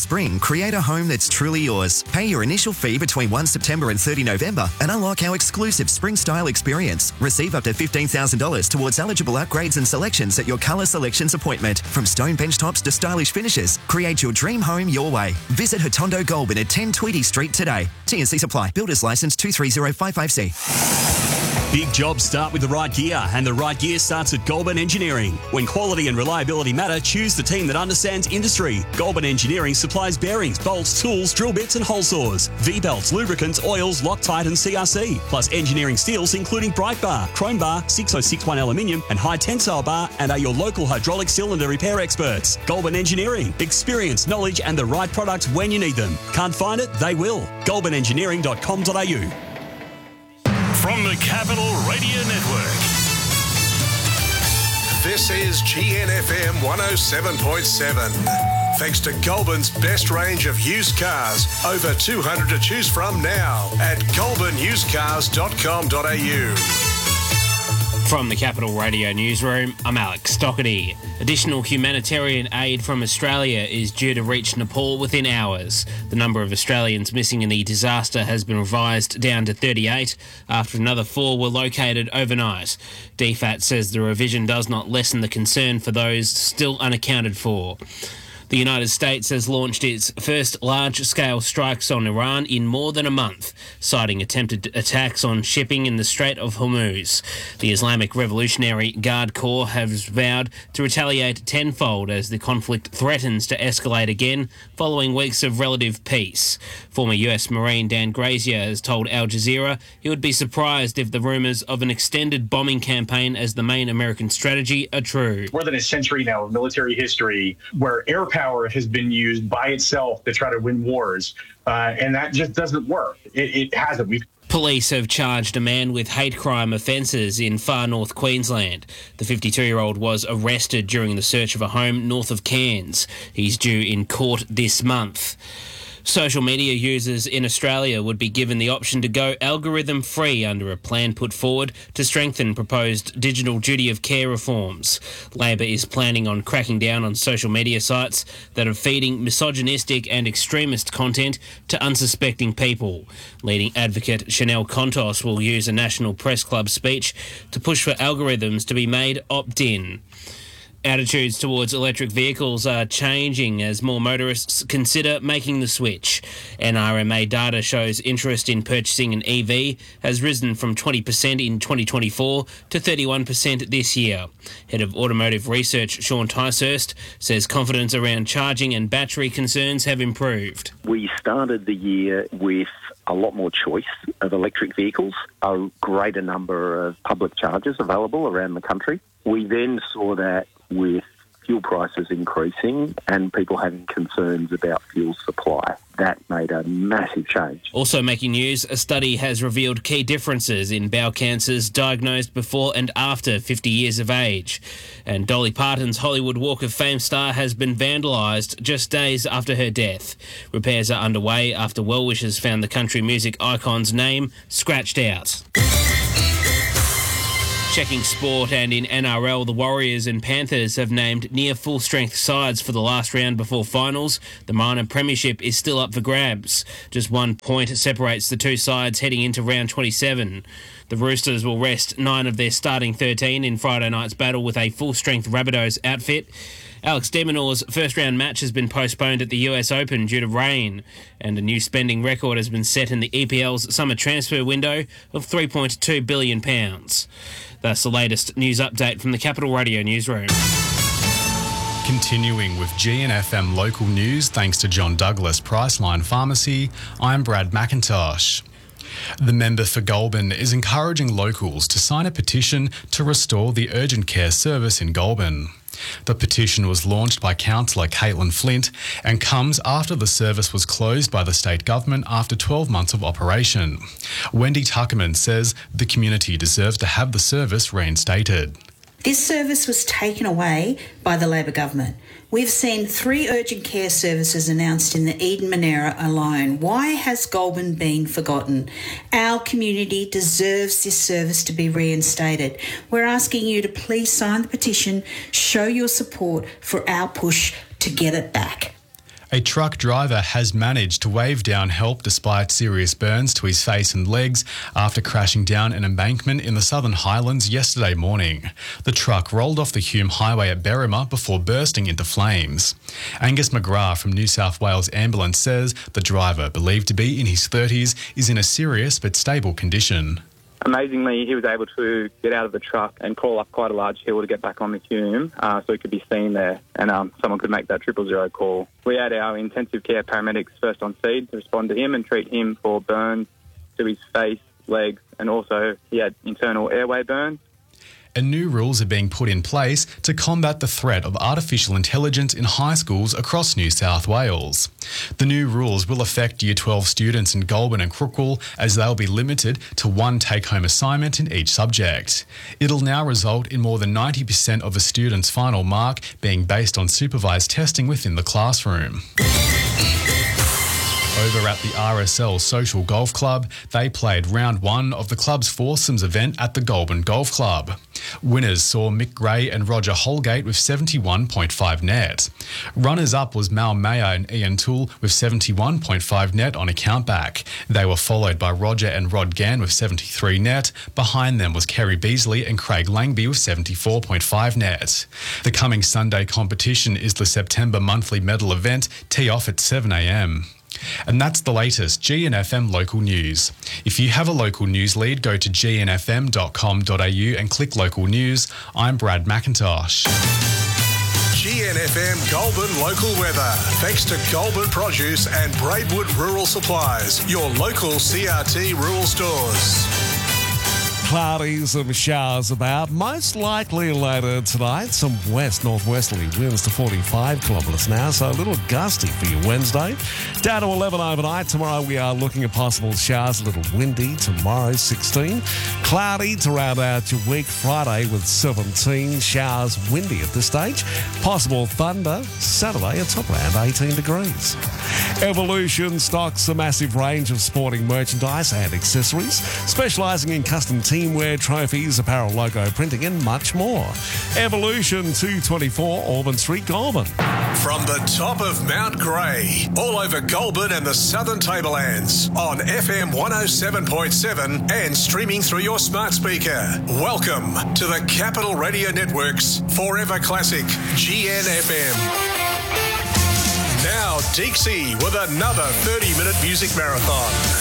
spring, create a home that's truly yours. Pay your initial fee between 1 September and 30 November and unlock our exclusive spring-style experience. Receive up to $15,000 towards eligible upgrades and selections at your Colour Selections appointment. From stone bench tops to stylish finishes, create your dream home your way. Visit Hotondo Goulburn at 10 Tweedy Street today. T&Cs apply. Builders Licence 23055C. Big jobs start with the right gear, and the right gear starts at Goulburn Engineering. When quality and reliability matter, choose the team that understands industry. Goulburn Engineering supplies bearings, bolts, tools, drill bits and hole saws, V-belts, lubricants, oils, Loctite and CRC, plus engineering steels including Bright Bar, Chrome Bar, 6061 aluminium and high tensile bar, and are your local hydraulic cylinder repair experts. Goulburn Engineering. Experience, knowledge and the right product when you need them. Can't find it? They will. goulburnengineering.com.au. From the Capital Radio Network, this is GNFM 107.7. Thanks to Goulburn's best range of used cars, over 200 to choose from now at goulburnusedcars.com.au. From the Capital Radio Newsroom, I'm Alex Stockerty. Additional humanitarian aid from Australia is due to reach Nepal within hours. The number of Australians missing in the disaster has been revised down to 38 after another 4 were located overnight. DFAT says the revision does not lessen the concern for those still unaccounted for. The United States has launched its first large-scale strikes on Iran in more than a month, citing attempted attacks on shipping in the Strait of Hormuz. The Islamic Revolutionary Guard Corps has vowed to retaliate tenfold as the conflict threatens to escalate again following weeks of relative peace. Former US Marine Dan Grazier has told Al Jazeera he would be surprised if the rumours of an extended bombing campaign as the main American strategy are true. More than a century now of military history where air power has been used by itself to try to win wars, and that just doesn't work. It hasn't. Police have charged a man with hate crime offences in far north Queensland. The 52-year-old was arrested during the search of a home north of Cairns. He's due in court this month. Social media users in Australia would be given the option to go algorithm-free under a plan put forward to strengthen proposed digital duty of care reforms. Labor is planning on cracking down on social media sites that are feeding misogynistic and extremist content to unsuspecting people. Leading advocate Chanel Contos will use a National Press Club speech to push for algorithms to be made opt-in. Attitudes towards electric vehicles are changing as more motorists consider making the switch. NRMA data shows interest in purchasing an EV has risen from 20% in 2024 to 31% this year. Head of Automotive Research Sean Ticehurst says confidence around charging and battery concerns have improved. We started the year with a lot more choice of electric vehicles, a greater number of public chargers available around the country. We then saw that with fuel prices increasing and people having concerns about fuel supply. That made a massive change. Also making news, a study has revealed key differences in bowel cancers diagnosed before and after 50 years of age. And Dolly Parton's Hollywood Walk of Fame star has been vandalised just days after her death. Repairs are underway after well-wishers found the country music icon's name scratched out. Checking sport, and in NRL, the Warriors and Panthers have named near full-strength sides for the last round before finals. The minor premiership is still up for grabs. Just 1 point separates the two sides heading into round 27. The Roosters will rest 9 of their starting 13 in Friday night's battle with a full-strength Rabbitohs outfit. Alex de Minaur's first-round match has been postponed at the US Open due to rain, and a new spending record has been set in the EPL's summer transfer window of £3.2 billion. That's the latest news update from the Capital Radio Newsroom. Continuing with GNFM local news, thanks to John Douglas Priceline Pharmacy, I'm Brad McIntosh. The member for Goulburn is encouraging locals to sign a petition to restore the urgent care service in Goulburn. The petition was launched by Councillor Caitlin Flint and comes after the service was closed by the state government after 12 months of operation. Wendy Tuckerman says the community deserves to have the service reinstated. This service was taken away by the Labor government. We've seen 3 urgent care services announced in the Eden Monera alone. Why has Goulburn been forgotten? Our community deserves this service to be reinstated. We're asking you to please sign the petition, show your support for our push to get it back. A truck driver has managed to wave down help despite serious burns to his face and legs after crashing down an embankment in the Southern Highlands yesterday morning. The truck rolled off the Hume Highway at Berrima before bursting into flames. Angus McGrath from New South Wales Ambulance says the driver, believed to be in his 30s, is in a serious but stable condition. Amazingly, he was able to get out of the truck and crawl up quite a large hill to get back on the Hume, so he could be seen there and someone could make that 000 call. We had our intensive care paramedics first on scene to respond to him and treat him for burns to his face, legs, and also he had internal airway burns. And new rules are being put in place to combat the threat of artificial intelligence in high schools across New South Wales. The new rules will affect Year 12 students in Goulburn and Crookwell as they'll be limited to one take-home assignment in each subject. It'll now result in more than 90% of a student's final mark being based on supervised testing within the classroom. Over at the RSL Social Golf Club, they played round one of the club's foursomes event at the Goulburn Golf Club. Winners saw Mick Gray and Roger Holgate with 71.5 net. Runners-up was Mal Mayer and Ian Toole with 71.5 net on a countback. They were followed by Roger and Rod Gann with 73 net. Behind them was Kerry Beasley and Craig Langby with 74.5 net. The coming Sunday competition is the September monthly medal event. Tee off at 7 a.m. And that's the latest GNFM local news. If you have a local news lead, go to gnfm.com.au and click local news. I'm Brad McIntosh. GNFM Goulburn local weather. Thanks to Goulburn Produce and Braidwood Rural Supplies, your local CRT rural stores. Cloudy, some showers about. Most likely later tonight, some west-northwesterly winds to 45 kilometres an hour, so a little gusty for your Wednesday. Down to 11 overnight. Tomorrow we are looking at possible showers, a little windy. Tomorrow 16. Cloudy to round out your week. Friday with 17. Showers, windy at this stage. Possible thunder. Saturday, a top around 18 degrees. Evolution stocks a massive range of sporting merchandise and accessories, specialising in custom teamwear, trophies, apparel, logo printing and much more. Evolution 224 Auburn Street, Goulburn. From the top of Mount Grey, all over Goulburn and the Southern Tablelands, on FM 107.7 and streaming through your smart speaker. Welcome to the Capital Radio Network's Forever Classic, GNFM. Now, Dixie with another 30-minute music marathon.